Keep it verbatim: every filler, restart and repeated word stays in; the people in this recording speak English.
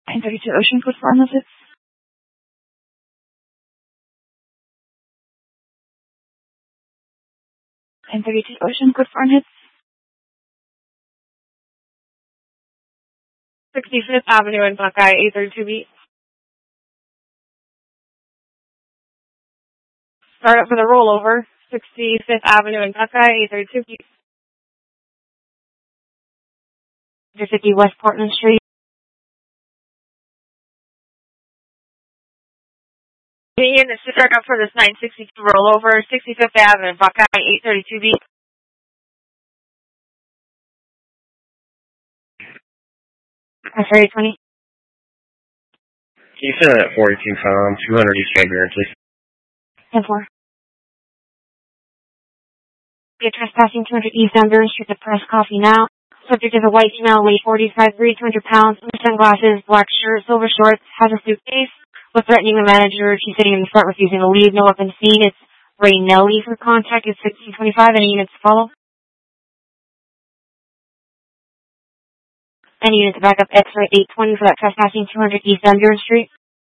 nine thirty-two Ocean, code four one six. nine thirty-two Ocean, code four one six. sixty-fifth Avenue in Buckeye, eight thirty-two B. Start up for the rollover. sixty-fifth Avenue in Buckeye, eight thirty-two B. fifty West Portland Street. Units to start up for this nine sixty-two rollover. sixty-fifth Avenue in Buckeye, eight thirty-two B. That's eight twenty. Can you send that forty-two phone, two hundred East Van Buren, please? ten four. You're trespassing two hundred East Van Buren Street to Press Coffee now. Subject is a white female, weight forty-five, three, two hundred pounds, sunglasses, black shirt, silver shorts, has a suitcase, was threatening the manager. She's sitting in the front refusing to leave. No weapon seen. It's Ray Nelly for contact. It's sixteen twenty-five. Any units to follow? Any units to back up X-ray eight twenty for that trespassing two hundred East Van Buren Street?